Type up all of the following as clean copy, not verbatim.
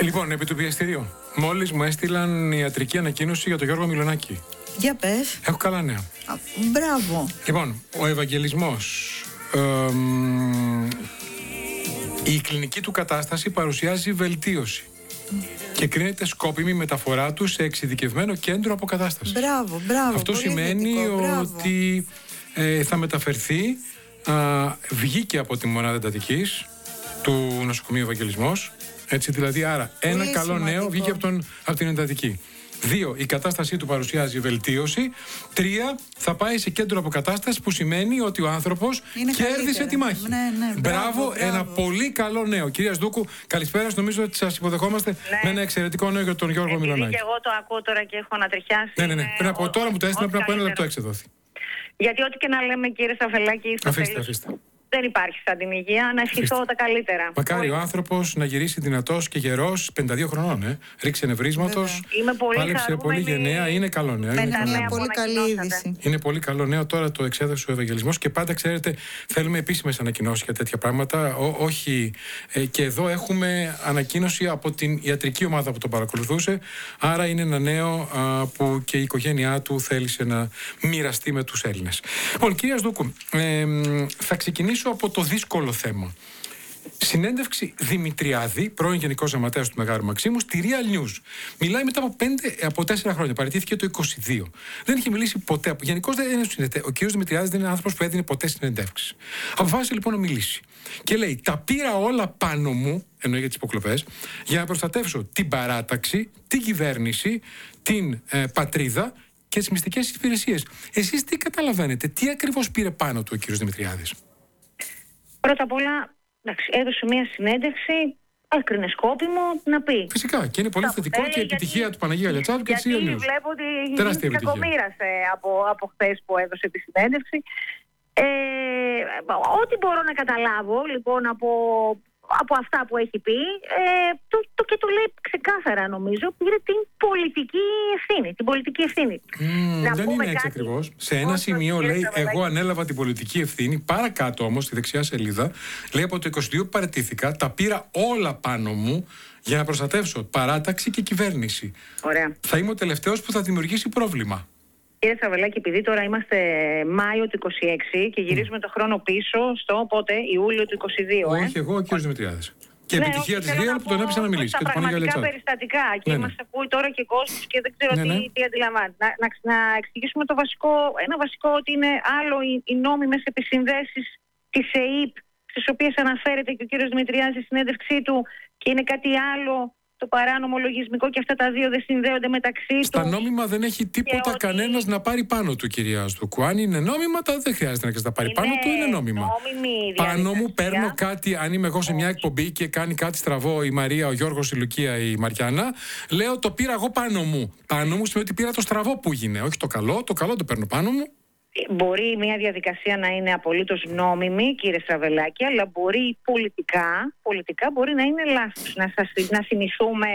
Λοιπόν, επί του πιεστηρίου. Μόλις μου έστειλαν ιατρική ανακοίνωση για τον Γιώργο Μιλονάκη. Για πες. Έχω καλά νέα. Μπράβο. Λοιπόν, ο Ευαγγελισμός. Η κλινική του κατάσταση παρουσιάζει βελτίωση. Και κρίνεται σκόπιμη μεταφορά του σε εξειδικευμένο κέντρο αποκατάστασης. Μπράβο, μπράβο. Αυτό σημαίνει ότι θα μεταφερθεί, βγήκε από τη μονάδα εντατικής του νοσοκομείου Ευαγγελισμός. Έτσι, δηλαδή, άρα ένα καλό νέο βγήκε από την εντατική. 2. Η κατάστασή του παρουσιάζει βελτίωση. 3. Θα πάει σε κέντρο αποκατάστασης, που σημαίνει ότι ο άνθρωπος κέρδισε τη μάχη. Ναι, μπράβο, ένα πολύ καλό νέο. Κυρία Σδούκου, καλησπέρα. Νομίζω ότι σας υποδεχόμαστε με ένα εξαιρετικό νέο για τον Γιώργο Μιλονάκη. Και εγώ το ακούω τώρα και έχω ανατριχιάσει. Ναι. Πριν από τώρα μου το έστειλα, πριν από ένα λεπτό εξεδόθη. Γιατί ό,τι και να λέμε, κύριε Σαφελάκη, αφήστε. Δεν υπάρχει σαν την υγεία. Να ευχηθώ τα καλύτερα. Μακάρι ο άνθρωπος να γυρίσει δυνατός και γερός, 52 χρονών. Ρίξε νευρίσματος. Πάλεψε πολύ γενναία. Είναι καλό νέο. Είναι πολύ καλή είδηση. Είναι πολύ καλό νέο. Τώρα το εξέδωσε ο Ευαγγελισμός και πάντα, ξέρετε, θέλουμε επίσημες ανακοινώσεις για τέτοια πράγματα. Όχι. Και εδώ έχουμε ανακοίνωση από την ιατρική ομάδα που τον παρακολουθούσε. Άρα είναι ένα νέο που και η οικογένειά του θέλησε να μοιραστεί με τους Έλληνες. Λοιπόν, κυρία Σδούκου, θα ξεκινήσω από το δύσκολο θέμα. Συνέντευξη Δημητριάδη, πρώην Γενικός Γραμματέας του Μεγάρου Μαξίμου, στη Real News. Μιλάει μετά από 4 χρόνια. Παραιτήθηκε το 22. Δεν είχε μιλήσει ποτέ. Γενικώς δεν είναι. Ο κ. Δημητριάδης δεν είναι άνθρωπος που έδινε ποτέ συνεντεύξεις. Αποφάσισε λοιπόν να μιλήσει. Και λέει: τα πήρα όλα πάνω μου, εννοεί για τις υποκλοπές, για να προστατεύσω την παράταξη, την κυβέρνηση, την πατρίδα και τις μυστικές υπηρεσίες. Εσείς τι καταλαβαίνετε, τι ακριβώς πήρε πάνω του ο κ. Δημητριάδης? Πρώτα απ' όλα, έδωσε μια συνέντευξη, έκρινε σκόπιμο να πει. Φυσικά, και είναι πολύ θετικό και επιτυχία του Παναγία Λιατσάδου και της Real News. Γιατί βλέπω ότι κακομοίρασε από χθες που έδωσε τη συνέντευξη. Ό,τι μπορώ να καταλάβω, λοιπόν, από αυτά που έχει πει, και το λέει ξεκάθαρα, νομίζω, πήρε την πολιτική ευθύνη. Δεν είναι έτσι ακριβώς. Σε ένα σημείο λέει: εγώ ανέλαβα την πολιτική ευθύνη. Παρακάτω όμως, στη δεξιά σελίδα, λέει: από το 22 που παραιτήθηκα, τα πήρα όλα πάνω μου για να προστατεύσω παράταξη και κυβέρνηση. Ωραία. Θα είμαι ο τελευταίος που θα δημιουργήσει πρόβλημα. Κύριε Σαβελάκη, επειδή τώρα είμαστε Μάιο του 26 και γυρίζουμε το χρόνο πίσω στο πότε, Ιούλιο του 22. Όχι, εγώ, ο κ. Δημητριάδης. Και επιτυχία της Real που τον έπεισε να μιλήσει. Τα πραγματικά περιστατικά. Και μας ακούει τώρα και κόσμος και δεν ξέρω τι αντιλαμβάνει. Να εξηγήσουμε ένα βασικό, ότι είναι άλλο οι νόμιμες επισυνδέσεις της ΕΕΠ, στις οποίες αναφέρεται και ο κ. Δημητριάδης στη συνέντευξή του, και είναι κάτι άλλο το παράνομο λογισμικό, και αυτά τα δύο δεν συνδέονται μεταξύ τους. Στα νόμιμα δεν έχει τίποτα κανένας να πάρει πάνω του, κυρία Σδούκου. Αν είναι νόμιμα, δεν χρειάζεται να τα πάρει πάνω του, είναι νόμιμα. Πάνω μου παίρνω κάτι, αν είμαι εγώ σε μια εκπομπή και κάνει κάτι στραβό η Μαρία, ο Γιώργος, η Λουκία, η Μαριάννα, λέω: το πήρα εγώ πάνω μου. Πάνω μου σημαίνει ότι πήρα το στραβό που έγινε, όχι το καλό. Το καλό το παίρνω πάνω μου. Μπορεί μια διαδικασία να είναι απολύτως νόμιμη, κύριε Στραβελάκη, αλλά μπορεί πολιτικά μπορεί να είναι λάθος. Να θυμηθούμε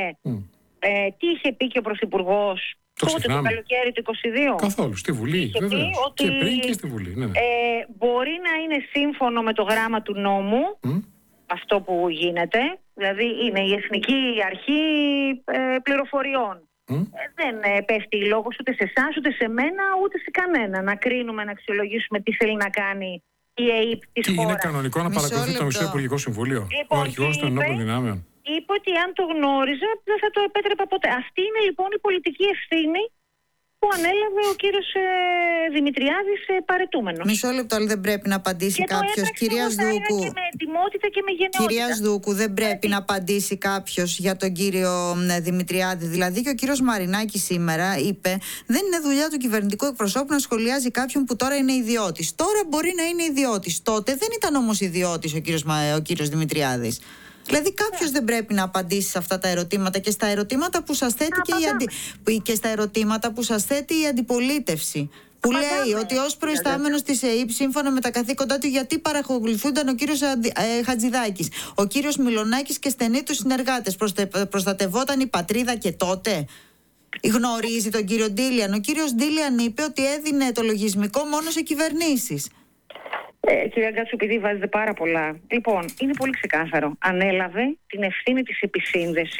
τι είχε πει και ο Πρωθυπουργός τότε το καλοκαίρι του 22. Καθόλου, στη Βουλή, βέβαια. Και πριν και στη Βουλή. Ναι. Μπορεί να είναι σύμφωνο με το γράμμα του νόμου αυτό που γίνεται, δηλαδή είναι η Εθνική Αρχή Πληροφοριών. Δεν πέφτει λόγος ούτε σε εσάς, ούτε σε μένα, ούτε σε κανένα να κρίνουμε, να αξιολογήσουμε τι θέλει να κάνει η ΕΕΠ της χώρας. Είναι κανονικό να παρακολουθεί το Μισό Υπουργικό Συμβούλιο, ο αρχηγός των ενόπλων δυνάμεων? Είπε ότι αν το γνώριζα δεν θα το επέτρεπα ποτέ. Αυτή είναι λοιπόν η πολιτική ευθύνη που ανέλαβε ο κύριος Δημητριάδης παρετούμενος. Μισό λεπτό, αλλά δεν πρέπει να απαντήσει κάποιος. Κυρία Σδούκου, και με ετοιμότητα και με γενναιότητα. Κυρία Σδούκου, δεν πρέπει να απαντήσει κάποιος για τον κύριο Δημητριάδη. Δηλαδή και ο κύριος Μαρινάκης σήμερα είπε: δεν είναι δουλειά του κυβερνητικού εκπροσώπου να σχολιάζει κάποιον που τώρα είναι ιδιώτης. Τώρα μπορεί να είναι ιδιώτης. Τότε δεν ήταν όμως ιδιώτης ο κύριος Δημητριάδης. Δηλαδή κάποιος δεν πρέπει να απαντήσει σε αυτά τα ερωτήματα και στα ερωτήματα που σας θέτει και στα ερωτήματα που σας θέτει η αντιπολίτευση. Που λέει ότι ως προϊστάμενος της ΕΕΠ, σύμφωνα με τα καθήκοντά του, γιατί παρακολουθούνταν ο κύριος Χατζηδάκης, ο κύριος Μιλονάκης και στενοί τους συνεργάτες, προστατευόταν η πατρίδα και τότε? Γνωρίζει τον κύριο Ντίλιαν? Ο κύριος Ντίλιαν είπε ότι έδινε το λογισμικό μόνο σε κυβερνήσεις. Κυρία Γκάτσου, επειδή βάζετε πάρα πολλά. Λοιπόν, είναι πολύ ξεκάθαρο. Ανέλαβε την ευθύνη της επισύνδεσης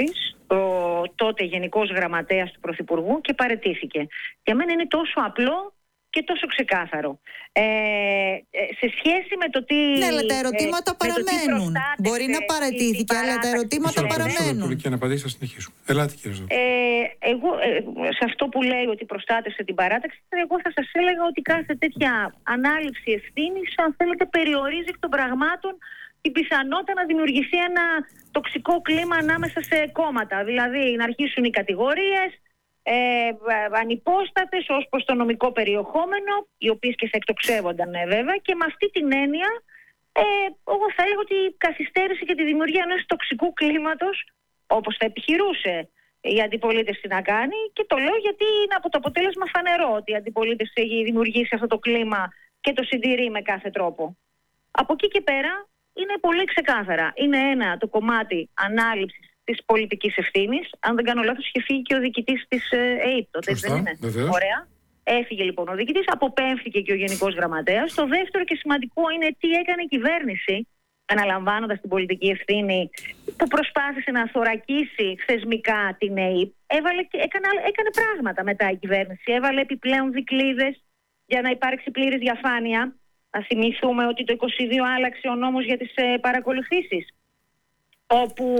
ο τότε Γενικός Γραμματέας του Πρωθυπουργού και παραιτήθηκε. Για μένα είναι τόσο απλό και τόσο ξεκάθαρο. Σε σχέση με το τι... Ναι, αλλά τα ερωτήματα παραμένουν. Μπορεί να παραιτήθηκε, αλλά τα ερωτήματα παραμένουν. Και να απαντήσει, θα συνεχίσουμε. Ελάτε, κύριε Ζώκο. Εγώ, σε αυτό που λέει ότι προστάτευσε την παράταξη, εγώ θα σας έλεγα ότι κάθε τέτοια ανάληψη ευθύνης, αν θέλετε, περιορίζει εκ των πραγμάτων την πιθανότητα να δημιουργηθεί ένα τοξικό κλίμα ανάμεσα σε κόμματα. Δηλαδή, να αρχίσουν οι κατηγορίες, ανυπόστατες ως προς το νομικό περιεχόμενο, οι οποίες και θα εκτοξεύονταν βέβαια, και με αυτή την έννοια εγώ θα έλεγα ότι καθυστέρησε και τη δημιουργία ενός τοξικού κλίματος, όπως θα επιχειρούσε η αντιπολίτευση να κάνει, και το λέω γιατί είναι από το αποτέλεσμα φανερό ότι η αντιπολίτευση έχει δημιουργήσει αυτό το κλίμα και το συντηρεί με κάθε τρόπο. Από εκεί και πέρα είναι πολύ ξεκάθαρα. Είναι το κομμάτι ανάληψης της πολιτικής ευθύνης. Αν δεν κάνω λάθος, είχε φύγει και ο διοικητής της ΑΕΠ τότε, δεν είναι? Βεβαίως. Ωραία. Έφυγε λοιπόν ο διοικητής, αποπέμφθηκε και ο Γενικός Γραμματέας. Το δεύτερο και σημαντικό είναι τι έκανε η κυβέρνηση, αναλαμβάνοντας την πολιτική ευθύνη, που προσπάθησε να θωρακίσει θεσμικά την ΑΕΠ. Έκανε πράγματα μετά η κυβέρνηση. Έβαλε επιπλέον δικλείδες για να υπάρξει πλήρης διαφάνεια. Να θυμηθούμε ότι το 2022 άλλαξε ο νόμος για τις παρακολουθήσεις, όπου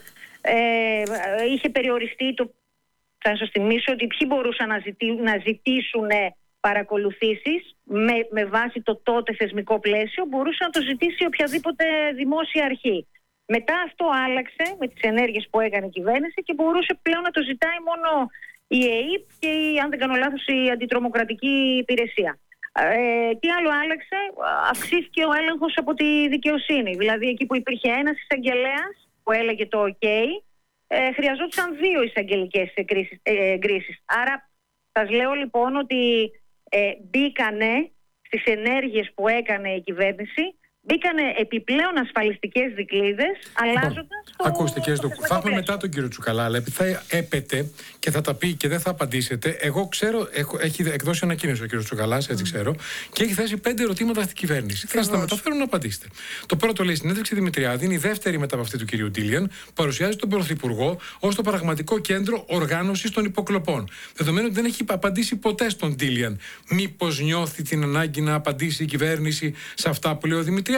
είχε περιοριστεί θα σας θυμίσω ότι ποιοι μπορούσαν να ζητήσουν παρακολουθήσεις με βάση το τότε θεσμικό πλαίσιο, μπορούσε να το ζητήσει οποιαδήποτε δημόσια αρχή. Μετά αυτό άλλαξε με τις ενέργειες που έκανε η κυβέρνηση και μπορούσε πλέον να το ζητάει μόνο η ΑΕΠ και αν δεν κάνω λάθος η Αντιτρομοκρατική Υπηρεσία. Τι άλλο άλλαξε? Αυξήθηκε ο έλεγχος από τη δικαιοσύνη. Δηλαδή εκεί που υπήρχε ένας εισαγγελέας που έλεγε το OK, χρειαζόντουσαν 2 εισαγγελικές εγκρίσεις. Άρα σας λέω λοιπόν ότι μπήκανε στις ενέργειες που έκανε η κυβέρνηση, μπήκανε επιπλέον ασφαλιστικές δικλείδες, αλλάζοντας το... Ακούστε, κύριε Ζώκο, θα έχουμε μετά τον κύριο Τσουκαλά, αλλά επειδή θα έπεται και θα τα πει και δεν θα απαντήσετε, εγώ ξέρω, έχει εκδώσει ανακοίνωση ο κύριος Τσουκαλάς, έτσι ξέρω, και έχει θέσει 5 ερωτήματα στην κυβέρνηση. Θα σας τα μεταφέρω να απαντήσετε. Το πρώτο λέει: συνέντευξη Δημητριάδη, είναι η δεύτερη μετά από αυτή του κυρίου Ντίλιαν, παρουσιάζει τον Πρωθυπουργό ως το πραγματικό κέντρο οργάνωσης των υποκλοπών. Δεδομένου ότι δεν έχει απαντήσει ποτέ στον Ντίλιαν, μήπως νιώθει την ανάγκη να απαντήσει η κυβέρνηση σε αυτά που λέει ο Δημητριάδης?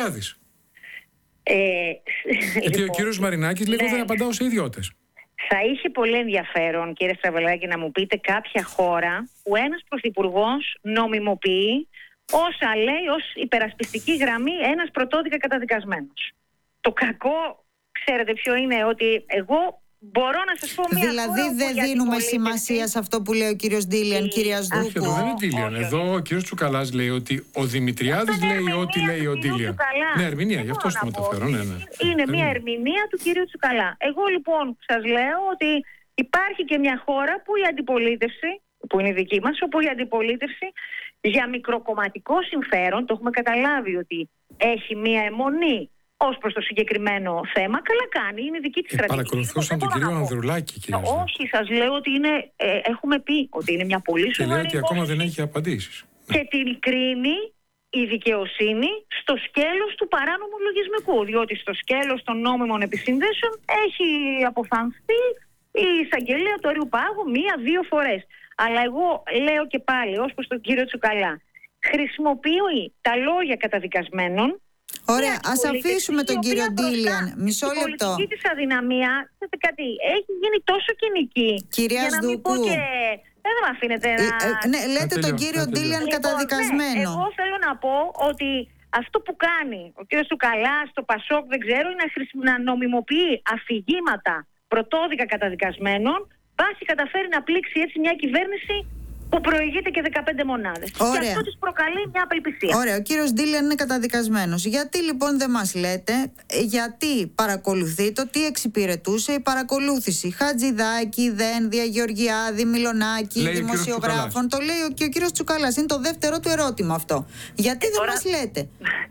Γιατί λοιπόν, ο κύριος Μαρινάκης λίγο δεν απαντάω σε ιδιώτες. Θα είχε πολύ ενδιαφέρον, κύριε Στραβελάκη, να μου πείτε κάποια χώρα που ένας πρωθυπουργός νομιμοποιεί όσα λέει ως υπερασπιστική γραμμή ένας πρωτόδικα καταδικασμένος. Το κακό, ξέρετε ποιο είναι? Ότι εγώ μπορώ να σας πω μια Δηλαδή δεν δίνουμε σημασία σε αυτό που λέει ο κύριος Ντίλιαν, κυρία Ζδούκου? Όχι, εδώ δεν είναι Ντίλιαν. Εδώ ο κύριος Τσουκαλάς λέει ότι ο Δημητριάδης λέει ό,τι λέει ο Ντίλιαν. Ναι, ερμηνεία, γι' αυτό το μεταφέρω. Είναι μια ερμηνεία του κυρίου Τσουκαλά. Εγώ λοιπόν σας λέω ότι υπάρχει και μια χώρα που η αντιπολίτευση, που είναι η δική μας, όπου η αντιπολίτευση για μικροκομματικό συμφέρον, το έχουμε καταλάβει ότι έχει μια αιμονή ως προς το συγκεκριμένο θέμα, καλά κάνει, είναι δική της στρατηγική. Παρακολουθούσαν τον κύριο Ανδρουλάκη, κύριε Ζώκο. Όχι, σας λέω ότι έχουμε πει ότι είναι μια πολύ σοβαρή. Και λέει ότι ακόμα δεν έχει απαντήσεις. Και την κρίνει η δικαιοσύνη στο σκέλος του παράνομου λογισμικού, διότι στο σκέλος των νόμιμων επισυνδέσεων έχει αποφανθεί η εισαγγελία του Αριού Πάγου 1-2 φορές. Αλλά εγώ λέω και πάλι, ως προς τον κύριο Τσουκαλά, χρησιμοποιεί τα λόγια καταδικασμένων. Ωραία, ας αφήσουμε τον κύριο Ντίλιαν. Μισό λεπτό. Η πολιτική της αδυναμία, ξέρετε κάτι, έχει γίνει τόσο κοινική. Κυρία Ζδούκου. Δεν με αφήνετε να... Ναι, λέτε τον κύριο Ντίλιαν καταδικασμένο. Εγώ θέλω να πω ότι αυτό που κάνει ο κύριος Τσουκαλάς, το Πασόκ, δεν ξέρω, είναι να νομιμοποιεί αφηγήματα πρωτόδικα καταδικασμένων, βάσει καταφέρει να πλήξει έτσι μια κυβέρνηση που προηγείται και 15 μονάδες. Ωραία. Και αυτό της προκαλεί μια απελπισία. Ωραία, ο κύριος Ντίλιαν είναι καταδικασμένος. Γιατί λοιπόν δεν μας λέτε, γιατί παρακολουθείτε, τι εξυπηρετούσε η παρακολούθηση? Χατζηδάκη, Δένδια, Γεωργιάδη, Μιλονάκη, δημοσιογράφων. Το λέει και ο κύριος Τσουκαλάς. Είναι το δεύτερο του ερώτημα αυτό. Γιατί δεν μας λέτε?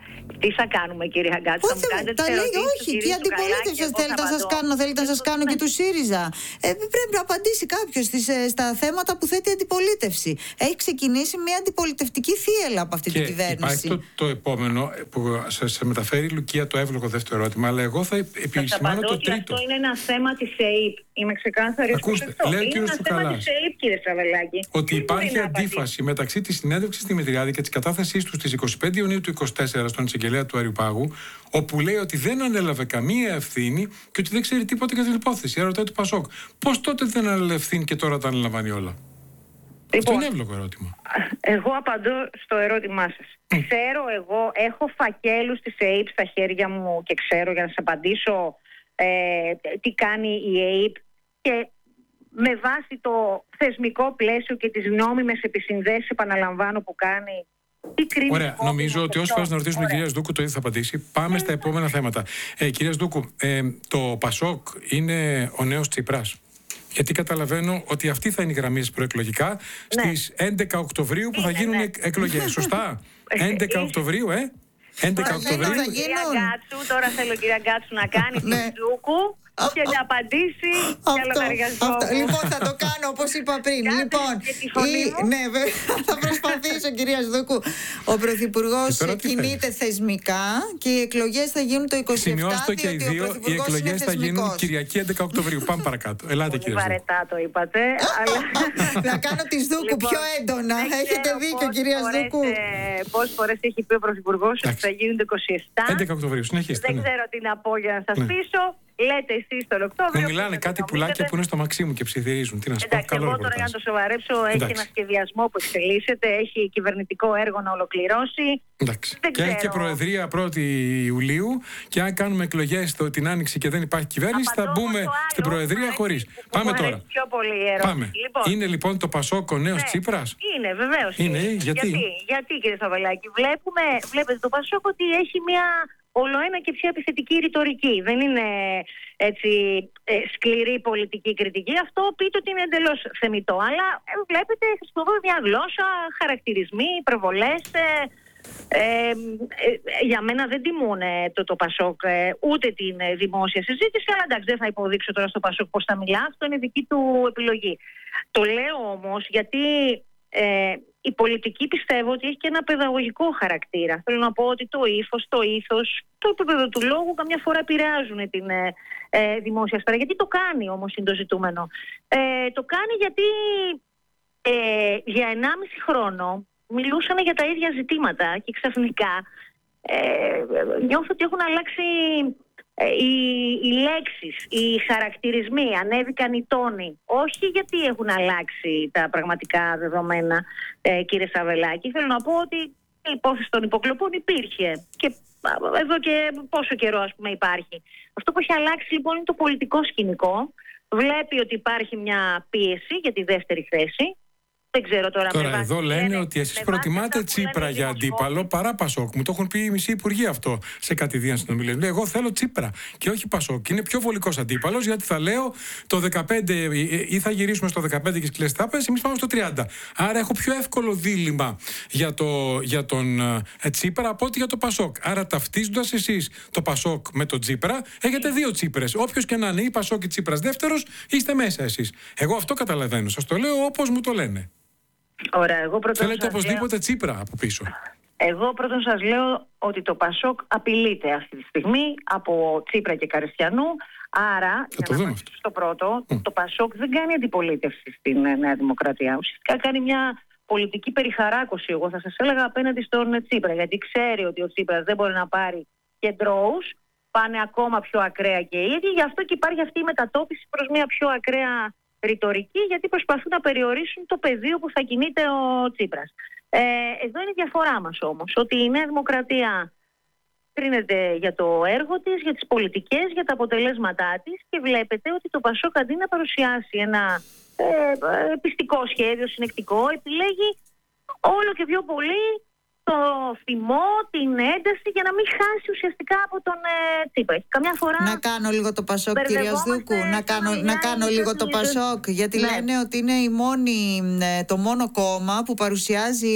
Τι θα κάνουμε, κύριε Αγκάτση? Τα λέει, όχι, και η αντιπολίτευση θέλετε να σας κάνω και του ΣΥΡΙΖΑ. Πρέπει να απαντήσει κάποιος στα θέματα που θέτει η αντιπολίτευση. αντιπολίτευση. Έχει ξεκινήσει μια αντιπολιτευτική θύελλα από αυτή την κυβέρνηση. Υπάρχει το επόμενο που σας μεταφέρει η Λουκία, το εύλογο δεύτερο ερώτημα, αλλά εγώ θα επισημάνω το τρίτο. Αυτό είναι ένα θέμα της ΕΕΠ. Είμαι ξεκάθαρη. Ακούστε, λέει ο κύριος Τσουκαλάς ότι υπάρχει αντίφαση μεταξύ της συνέντευξης στη Δημητριάδη και της κατάθεσής του στις 25 Ιουνίου του 2024 στον εισαγγελέα του Αριοπάγου, όπου λέει ότι δεν ανέλαβε καμία ευθύνη και ότι δεν ξέρει τίποτα για την υπόθεση. Ρωτάει του Πασόκ. Πώς τότε δεν ανέλαβε ευθύνη και τώρα τα αναλαμβάνει όλα? Αυτό είναι εύλογο ερώτημα. Εγώ απαντώ στο ερώτημά σας. Ξέρω εγώ, έχω φακέλους της ΕΕΠ στα χέρια μου και ξέρω, για να σας απαντήσω τι κάνει η ΕΕΠ, και με βάση το θεσμικό πλαίσιο και τις νόμιμες επισυνδέσεις, επαναλαμβάνω, που κάνει. Ωραία, νομίζω ότι όσοι φορές να ρωτήσουμε την κυρία Σδούκου το ίδιο θα απαντήσει. Πάμε στα επόμενα θέματα. Κυρία Σδούκου, το Πασόκ είναι ο νέος Τσίπρας? Γιατί καταλαβαίνω ότι αυτή θα είναι η γραμμή προεκλογικά στις 11 Οκτωβρίου που θα γίνουν εκλογές. Σωστά? 11 Οκτωβρίου, 11 Οκτωβρίου. Τώρα θέλω κυρία Γκάτσου να κάνει τη Σδούκου και να απαντήσει για λογαριασμό. Λοιπόν, θα το κάνω όπως είπα πριν. Λοιπόν, ναι, θα προσπαθήσω, κυρία Σδούκου. Ο Πρωθυπουργός κινείται θεσμικά και οι εκλογές θα γίνουν το 27. Σημειώστε και οι δύο. Οι εκλογές θα γίνουν Κυριακή 11 Οκτωβρίου. Πάμε παρακάτω. Ελάτε, κυρία Σδούκου. Βαρετά το είπατε. Να κάνω τη Σδούκου πιο έντονα. Έχετε δίκιο, κυρία Σδούκου. Πόσες φορές έχει πει ο Πρωθυπουργός ότι θα γίνουν το 27. 11 Οκτωβρίου. Συνεχίστε. Δεν ξέρω τι να πω για να σας πείσω. Λέτε εσείς τον Οκτώβριο. Μου μιλάνε κάτι πουλάκια που είναι στο μαξί μου και ψιθυρίζουν. Τι να σου πω, εντάξει, εγώ τώρα για να το σοβαρέψω, έχει ένα σχεδιασμό που εξελίσσεται, έχει κυβερνητικό έργο να ολοκληρώσει. Εντάξει. Και έχει και προεδρία 1η Ιουλίου. Και αν κάνουμε εκλογές την Άνοιξη και δεν υπάρχει κυβέρνηση, θα μπούμε στην προεδρία χωρίς. Πάμε τώρα. Πάμε. Λοιπόν, είναι λοιπόν το Πασόκ ο νέος Τσίπρας? Είναι, βεβαίως. Είναι. Γιατί, κύριε Σαββελάκη? Βλέπετε το Πασόκ ότι έχει μια ολοένα και πιο επιθετική ρητορική. Δεν είναι έτσι σκληρή πολιτική κριτική. Αυτό πείτε ότι είναι εντελώς θεμιτό. Αλλά βλέπετε, χρησιμοποιεί μια γλώσσα, χαρακτηρισμοί, υπερβολές. Για μένα δεν τιμούν το Πασόκ ούτε την δημόσια συζήτηση. Αλλά εντάξει, δεν θα υποδείξω τώρα στο Πασόκ πώς θα μιλά. Αυτό είναι δική του επιλογή. Το λέω όμως γιατί η πολιτική πιστεύω ότι έχει και ένα παιδαγωγικό χαρακτήρα. Θέλω να πω ότι το ύφος, το ήθος, το επίπεδο του λόγου καμιά φορά επηρεάζουν την δημόσια σφαίρα. Γιατί το κάνει όμως είναι το ζητούμενο? Το κάνει γιατί για 1,5 χρόνο μιλούσαν για τα ίδια ζητήματα και ξαφνικά νιώθω ότι έχουν αλλάξει οι λέξεις, οι χαρακτηρισμοί, ανέβηκαν οι τόνοι. Όχι γιατί έχουν αλλάξει τα πραγματικά δεδομένα, κύριε Σαββελάκη. Θέλω να πω ότι η υπόθεση των υποκλοπών υπήρχε και εδώ και πόσο καιρό ας πούμε υπάρχει. Αυτό που έχει αλλάξει λοιπόν είναι το πολιτικό σκηνικό. Βλέπει ότι υπάρχει μια πίεση για τη δεύτερη θέση. Δεν ξέρω τώρα. Τώρα εδώ λένε ότι εσείς προτιμάτε Τσίπρα για αντίπαλο παρά Πασόκ. Μου το έχουν πει οι μισοί υπουργοί αυτό σε κατηδίαν συνομιλίες. Λέει, εγώ θέλω Τσίπρα και όχι Πασόκ. Είναι πιο βολικός αντίπαλος, γιατί θα λέω το 15 ή θα γυρίσουμε στο 15 και σκληρές τάπες, εμείς πάμε στο 30. Άρα έχω πιο εύκολο δίλημμα για τον Τσίπρα από ότι για το Πασόκ. Άρα ταυτίζοντας εσείς το Πασόκ με τον Τσίπρα, έχετε δύο Τσίπρες. Όποιος και να είναι, ή Πασόκ ή Τσίπρας δεύτερος, είστε μέσα εσείς. Εγώ αυτό καταλαβαίνω. Σας το λέω όπως μου το λένε. Ωραία, θέλετε οπωσδήποτε Τσίπρα από πίσω? Εγώ πρώτον σας λέω ότι το Πασόκ απειλείται αυτή τη στιγμή από Τσίπρα και Καριστιανού. Άρα, για να απαντήσω στο πρώτο, το Πασόκ δεν κάνει αντιπολίτευση στην Νέα Δημοκρατία. Ουσιαστικά κάνει μια πολιτική περιχαράκωση, εγώ θα σας έλεγα, απέναντι στον Τσίπρα. Γιατί ξέρει ότι ο Τσίπρας δεν μπορεί να πάρει κεντρώους, πάνε ακόμα πιο ακραία και οι ίδιοι. Γι' αυτό και υπάρχει αυτή η μετατόπιση προς μια πιο ακραία ρητορική, γιατί προσπαθούν να περιορίσουν το πεδίο που θα κινείται ο Τσίπρας. Εδώ είναι η διαφορά μας όμως, ότι η Νέα Δημοκρατία κρίνεται για το έργο της, για τις πολιτικές, για τα αποτελέσματά της και βλέπετε ότι το Πασόκ αντί να παρουσιάσει ένα πιστικό σχέδιο, συνεκτικό, επιλέγει όλο και πιο πολύ το θυμό, την ένταση για να μην χάσει ουσιαστικά από τον Τσίπρα. Καμιά φορά... Να κάνω λίγο το Πασόκ, κυρία Σδούκου, να κάνω λίγο το Πασόκ, γιατί λένε ότι είναι το μόνο κόμμα που παρουσιάζει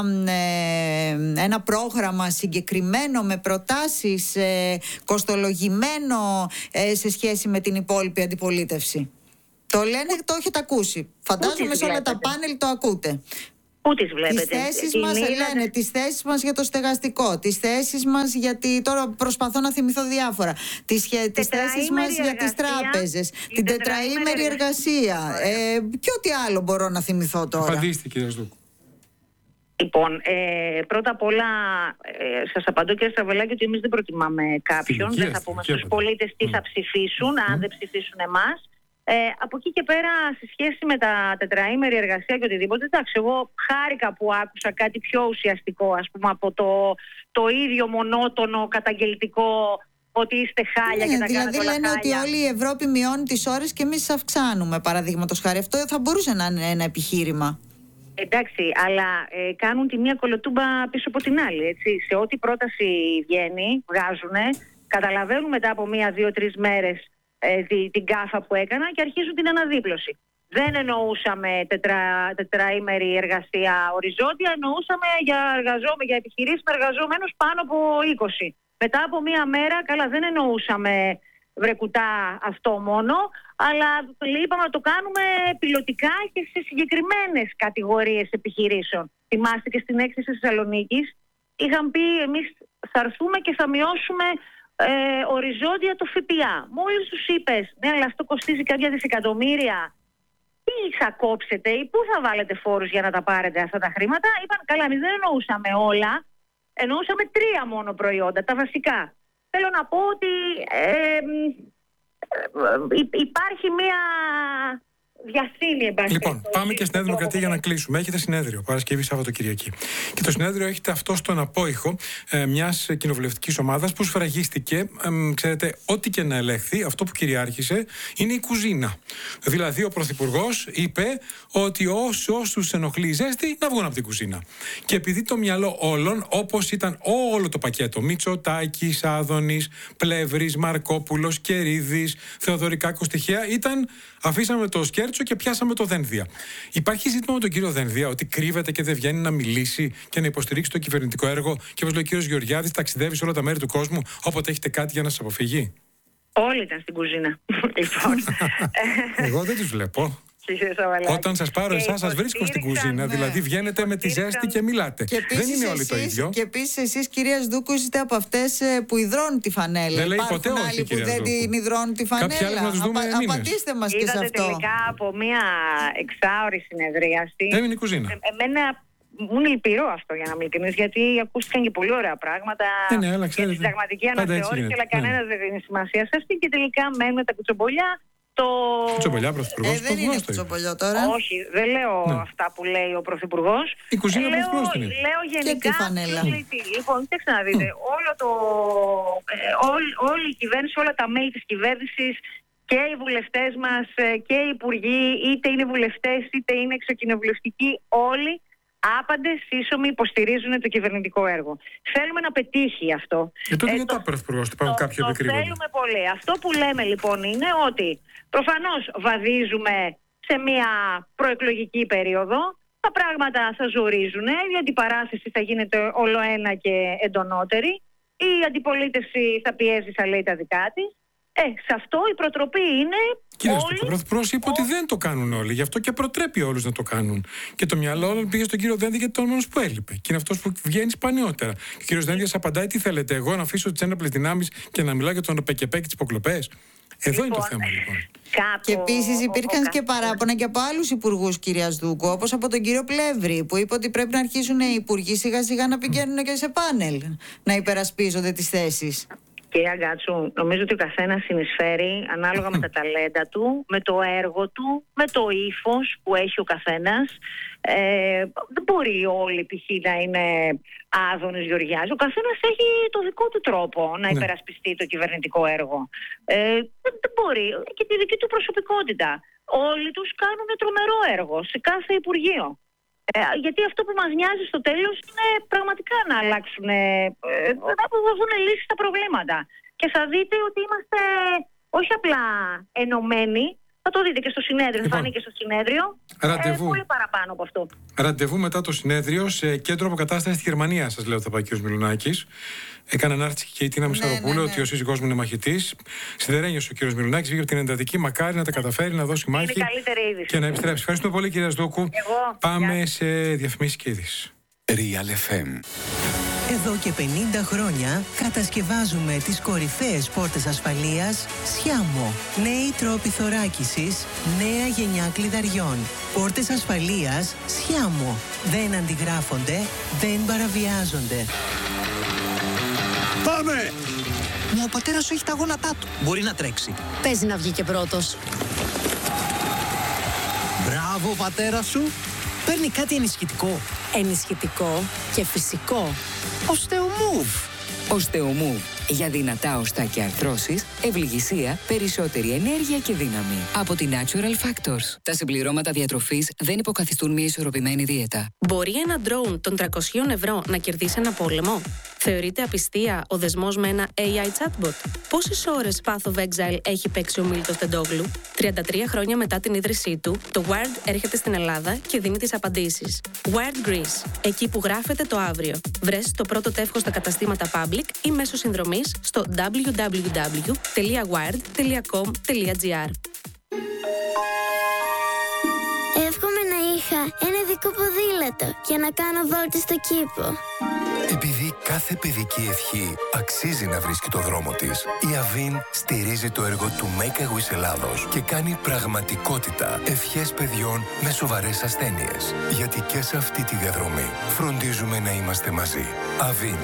ένα πρόγραμμα συγκεκριμένο με προτάσεις κοστολογημένο σε σχέση με την υπόλοιπη αντιπολίτευση. Το λένε, το έχετε ακούσει. Φαντάζομαι σε όλα τα πάνελ το ακούτε. Πού τις βλέπετε? Τις θέσεις μας, λένε, τις θέσεις μας για το στεγαστικό, τις θέσεις μας γιατί τώρα προσπαθώ να θυμηθώ διάφορα, τις θέσεις μας για τις τράπεζες, την τετραήμερη εργασία και ό,τι άλλο μπορώ να θυμηθώ τώρα. Απαντήστε, κύριε Σδούκου. Λοιπόν, πρώτα απ' όλα σας απαντώ, κύριε Στραβελάκη, ότι εμείς δεν προτιμάμε κάποιον. Δεν θα πούμε στους πολίτες τι θα ψηφίσουν, αν δεν ψηφίσουν εμάς. Από εκεί και πέρα, σε σχέση με τα τετραήμερη εργασία και οτιδήποτε, εντάξει, εγώ χάρηκα που άκουσα κάτι πιο ουσιαστικό, ας πούμε, από το ίδιο μονότονο καταγγελτικό ότι είστε χάλια και τα δηλαδή κάνετε όλα λένε χάλια. ότι όλη η Ευρώπη μειώνει τις ώρες και εμείς αυξάνουμε, παραδείγματος χάρη. Αυτό θα μπορούσε να είναι ένα επιχείρημα. Εντάξει, αλλά κάνουν τη μία κολοτούμπα πίσω από την άλλη, έτσι. Σε ό,τι πρόταση βγαίνει, βγάζουνε, καταλαβαίνουν μετά από 1, 2, 3 μέρες την κάφα που έκανα και αρχίζουν την αναδίπλωση. Δεν εννοούσαμε τετραήμερη εργασία οριζόντια, εννοούσαμε για επιχειρήσεις με εργαζόμενους πάνω από 20. Μετά από 1 μέρα, καλά, δεν εννοούσαμε βρεκουτά αυτό μόνο, αλλά είπαμε να το κάνουμε πιλωτικά και σε συγκεκριμένες κατηγορίες επιχειρήσεων. Θυμάστε και στην έκθεση της Θεσσαλονίκης είχαν πει εμείς θα έρθουμε και θα μειώσουμε οριζόντια το ΦΠΑ. Μόλις τους είπες, ναι, αλλά αυτό κοστίζει κάποια δισεκατομμύρια, τι θα κόψετε ή πού θα βάλετε φόρους για να τα πάρετε αυτά τα χρήματα? Είπαν, καλά, εμείς δεν εννοούσαμε όλα, εννοούσαμε 3 μόνο προϊόντα, τα βασικά. Θέλω να πω ότι υπάρχει μία διασύνη. Λοιπόν, πάμε και στη Νέα Δημοκρατία για να κλείσουμε. Έχετε συνέδριο Παρασκευή, Σαββατοκυριακή. Και το συνέδριο έχετε αυτό στον απόϊχο μιας κοινοβουλευτικής ομάδας που σφραγίστηκε. Ξέρετε, ό,τι και να ελέγχθη, αυτό που κυριάρχησε είναι η κουζίνα. Δηλαδή, ο Πρωθυπουργός είπε ότι όσους ενοχλεί η ζέστη να βγουν από την κουζίνα. Και επειδή το μυαλό όλων, όπως ήταν όλο το πακέτο, Μητσοτάκης, Άδωνης, Πλεύρης, Μαρκόπουλος, Κερίδης, Θεοδωρικάκος, στοιχεία, ήταν αφήσαμε το σκέρτσο και πιάσαμε το Δένδια. Υπάρχει ζήτημα με τον κύριο Δένδια ότι κρύβεται και δεν βγαίνει να μιλήσει και να υποστηρίξει το κυβερνητικό έργο και όπως λέει ο κύριος Γεωργιάδης, ταξιδεύει σε όλα τα μέρη του κόσμου όποτε έχετε κάτι για να σας αποφύγει? Όλοι ήταν στην κουζίνα. Λοιπόν. Εγώ δεν τους βλέπω. Όταν σας πάρω εσάς, σας βρίσκω στην κουζίνα. Δηλαδή βγαίνετε με τη ζέστη και μιλάτε. Και δεν είναι όλοι το ίδιο. Και επίσης εσείς, κυρία Σδούκου, είστε από αυτές που υδρώνουν τη φανέλα. Δεν λέει ποτέ όχι, άλλοι που δεν την υδρώνουν τη φανέλα. Απαντήστε μας και σε αυτό. Τελικά από μια εξάωρη συνεδρίαση. Έμεινε η κουζίνα. Εμένα μου είναι λυπηρό αυτό, για να είμαι ειλικρινής, γιατί ακούστηκαν και πολύ ωραία πράγματα αλλά για τη συνταγματική αναθεώρηση, αλλά κανένας δεν δίνει σημασία σε αυτή και τελικά μένουν τα κουτσομπολιά. Κουτσομπολιά, Πρωθυπουργός. Δεν είναι κουτσομπολιό τώρα. Όχι, δεν λέω αυτά που λέει ο Πρωθυπουργός. Η κουζίνα του Πρωθυπουργός την είναι. Λέω γενικά. Λοιπόν, κοιτάξτε να δείτε. Όλη η κυβέρνηση, όλα τα μέλη της κυβέρνησης και οι βουλευτές μας και οι υπουργοί, είτε είναι βουλευτές είτε είναι εξοκοινοβουλευτικοί, όλοι άπαντες σύσσωμοι υποστηρίζουν το κυβερνητικό έργο. Θέλουμε να πετύχει αυτό. Τότε γιατί ο Πρωθυπουργός του κάποιο επικρίνονται? Θέλουμε πολύ. Αυτό που λέμε λοιπόν είναι ότι προφανώς βαδίζουμε σε μια προεκλογική περίοδο. Τα πράγματα θα ζορίζουν, η αντιπαράθεση θα γίνεται ολοένα και εντονότερη. Η αντιπολίτευση θα πιέζει, θα λέει τα δικά της. Σε αυτό η προτροπή είναι. Κύριε Στούκο, ο Πρωθυπουργός είπε ότι δεν το κάνουν όλοι. Γι' αυτό και προτρέπει όλους να το κάνουν. Και το μυαλό όλων πήγε στον κύριο Δένδια γιατί ήταν ο μόνος που έλειπε. Και είναι αυτός που βγαίνει σπανιότερα. Και ο κύριος Δένδιας απαντάει: τι θέλετε, εγώ να αφήσω τις ένοπλες δυνάμεις και να μιλάω για τον ΠΚΠ και τις υποκλοπές? Εδώ είναι το θέμα λοιπόν. Και επίσης υπήρχαν και παράπονα και από άλλους υπουργούς, κυρία Σδούκου, όπως από τον κύριο Πλεύρη, που είπε ότι πρέπει να αρχίσουν οι υπουργοί σιγά σιγά να πηγαίνουν και σε πάνελ να υπερασπίζονται τις θέσεις. Κυρία Γκάτσου, νομίζω ότι ο καθένας συνεισφέρει ανάλογα με τα ταλέντα του, με το έργο του, με το ύφος που έχει ο καθένας. Δεν μπορεί όλοι π.χ. να είναι Άδωνης, Γεωργιάδης. Ο καθένας έχει το δικό του τρόπο να υπερασπιστεί το κυβερνητικό έργο. Δεν μπορεί. Και τη δική του προσωπικότητα. Όλοι τους κάνουν τρομερό έργο σε κάθε Υπουργείο. Γιατί αυτό που μας νοιάζει στο τέλος είναι πραγματικά να αλλάξουν, να δώσουν λύσεις στα προβλήματα. Και θα δείτε ότι είμαστε όχι απλά ενωμένοι, Θα το δείτε και στο συνέδριο, θα φανεί και στο συνέδριο. Πολύ παραπάνω από αυτό. Ραντεβού μετά το συνέδριο σε κέντρο αποκατάσταση στη Γερμανία, σας λέω, θα πάει ο κ. Μιλουνάκης. Έκανε ανάρτηση και η Τίνα Μισθαροπούλου ότι ο σύζυγός μου είναι μαχητής. Σιδερένιος ο κ. Μιλουνάκης, βγήκε από την εντατική. Μακάρι να τα καταφέρει, να δώσει μάχη και να επιστρέψει. Ευχαριστούμε πολύ, κυρία Σδούκου. Πάμε σε διαφημίσεις και ειδήσεις. Real FM. Εδώ και 50 χρόνια κατασκευάζουμε τις κορυφαίες πόρτες ασφαλείας Sciamo. Νέοι τρόποι θωράκισης, νέα γενιά κλειδαριών. Πόρτες ασφαλείας Sciamo. Δεν αντιγράφονται, δεν παραβιάζονται. Πάμε! Μα ο πατέρας σου έχει τα γόνατά του. Μπορεί να τρέξει. Παίζει να βγει και πρώτος. Μπράβο, πατέρα σου. Παίρνει κάτι ενισχυτικό. Ενισχυτικό και φυσικό. Osteomove. Osteomove. Για δυνατά οστά και αρθρώσεις, ευληγησία, περισσότερη ενέργεια και δύναμη. Από τη Natural Factors. Τα συμπληρώματα διατροφής δεν υποκαθιστούν μια ισορροπημένη δίαιτα. Μπορεί ένα ντρόουν των 300 ευρώ να κερδίσει ένα πόλεμο? Θεωρείται απιστία ο δεσμός με ένα AI chatbot? Πόσες ώρες Path of Exile έχει παίξει ο Μίλτος Τεντόγλου? 33 χρόνια μετά την ίδρυσή του, το Wired έρχεται στην Ελλάδα και δίνει τις απαντήσεις. Wired Greece. Εκεί που γράφεται το αύριο. Βρες το πρώτο τεύχος στα καταστήματα Public ή μέσω συνδρομής στο www.wired.com.gr. Εύχομαι να είχα ένα δικό ποδήλατο για να κάνω βόλτες στο κήπο. Επειδή κάθε παιδική ευχή αξίζει να βρίσκει το δρόμο της, η Avin στηρίζει το έργο του Make a Wish Ελλάδος και κάνει πραγματικότητα ευχές παιδιών με σοβαρές ασθένειες. Γιατί και σε αυτή τη διαδρομή φροντίζουμε να είμαστε μαζί. Avin.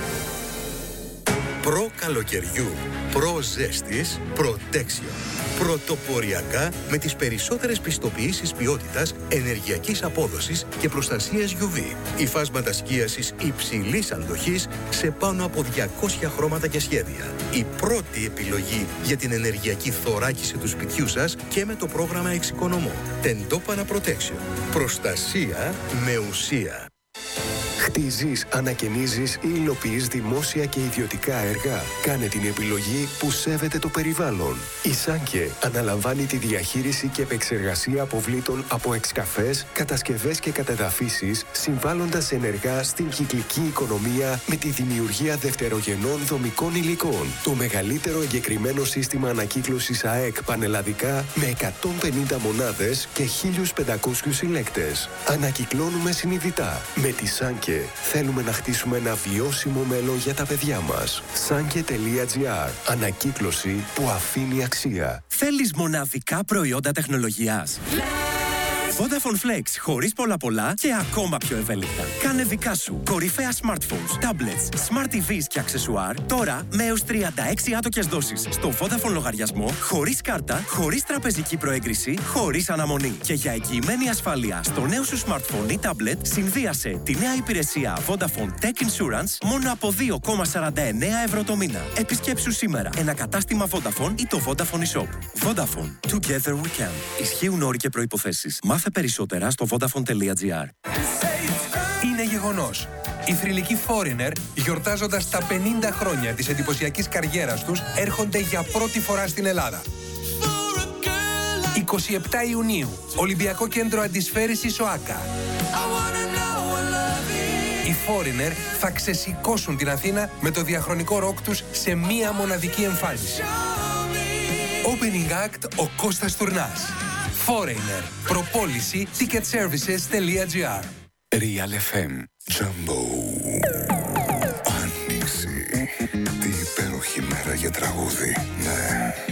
Προ καλοκαιριού, προ ζέστης, Protection. Πρωτοποριακά με τις περισσότερες πιστοποιήσεις ποιότητας, ενεργειακής απόδοσης και προστασίας UV. Υφάσματα σκίασης υψηλής αντοχής σε πάνω από 200 χρώματα και σχέδια. Η πρώτη επιλογή για την ενεργειακή θωράκιση του σπιτιού σας και με το πρόγραμμα Εξοικονομώ. Τεντόπανα Protection. Προστασία με ουσία. Χτίζεις, ανακαινίζεις ή υλοποιείς δημόσια και ιδιωτικά έργα. Κάνε την επιλογή που σέβεται το περιβάλλον. Η Σάνκε αναλαμβάνει τη διαχείριση και επεξεργασία αποβλήτων από εξκαφές, κατασκευές και κατεδαφίσεις, συμβάλλοντας ενεργά στην κυκλική οικονομία με τη δημιουργία δευτερογενών δομικών υλικών. Το μεγαλύτερο εγκεκριμένο σύστημα ανακύκλωσης ΑΕΚ πανελλαδικά με 150 μονάδες και 1.500 συλλέκτες. Ανακυκλώνουμε συνειδητά. Με τη Σάνκε θέλουμε να χτίσουμε ένα βιώσιμο μέλλον για τα παιδιά μας. Sanke.gr. Ανακύκλωση που αφήνει αξία. Θέλεις μοναδικά προϊόντα τεχνολογίας? Vodafone Flex, χωρίς πολλά και ακόμα πιο ευέλικτα. Κάνε δικά σου κορυφαία smartphones, tablets, smart TVs και αξεσουάρ τώρα με έως 36 άτοκες δόσεις στο Vodafone λογαριασμό, χωρίς κάρτα, χωρίς τραπεζική προέγκριση, χωρίς αναμονή. Και για εγγυημένη ασφάλεια στο νέο σου smartphone ή tablet, συνδύασε τη νέα υπηρεσία Vodafone Tech Insurance μόνο από 2,49 ευρώ το μήνα. Επισκέψου σήμερα ένα κατάστημα Vodafone ή το Vodafone eShop. Vodafone. Together we can. Ισχύουν όροι και προϋποθέσεις. Μάθε περισσότερα στο vodafone.gr. Είναι γεγονός. Οι θρυλικοί Foreigner, γιορτάζοντας τα 50 χρόνια της εντυπωσιακής καριέρας τους, έρχονται για πρώτη φορά στην Ελλάδα. 27 Ιουνίου, Ολυμπιακό Κέντρο Αντισφαίρησης ΟΑΚΑ. Οι Foreigner θα ξεσηκώσουν την Αθήνα με το διαχρονικό ροκ τους σε μία μοναδική εμφάνιση. Opening Act ο Κώστας Τουρνάς. Foreigner. Προπόληση ticketservices.gr. Real FM. Jumbo. Άνοιξη. Τι υπέροχη μέρα για τραγούδι. Ναι.